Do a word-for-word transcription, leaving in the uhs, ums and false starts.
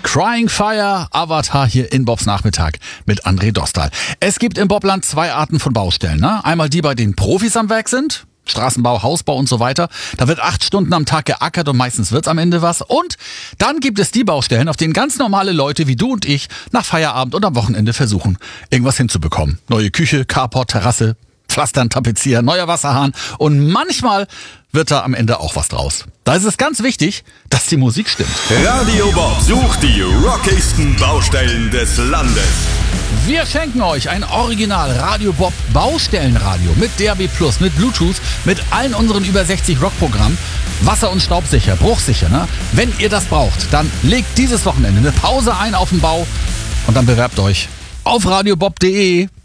Crying Fire, Avatar hier in Bobs Nachmittag mit André Dostal. Es gibt im Bobland zwei Arten von Baustellen. Ne? Einmal die, bei denen Profis am Werk sind. Straßenbau, Hausbau und so weiter. Da wird acht Stunden am Tag geackert und meistens wird's am Ende was. Und dann gibt es die Baustellen, auf denen ganz normale Leute wie du und ich nach Feierabend und am Wochenende versuchen, irgendwas hinzubekommen. Neue Küche, Carport, Terrasse, Pflastern, Tapezieren, neuer Wasserhahn und manchmal wird da am Ende auch was draus. Da ist es ganz wichtig, dass die Musik stimmt. Radio Bob sucht die rockigsten Baustellen des Landes. Wir schenken euch ein Original Radio Bob Baustellenradio mit D A B Plus, mit Bluetooth, mit allen unseren über sechzig Rockprogrammen. Wasser- und staubsicher, bruchsicher. Ne? Wenn ihr das braucht, dann legt dieses Wochenende eine Pause ein auf den Bau und dann bewerbt euch auf radiobob punkt de.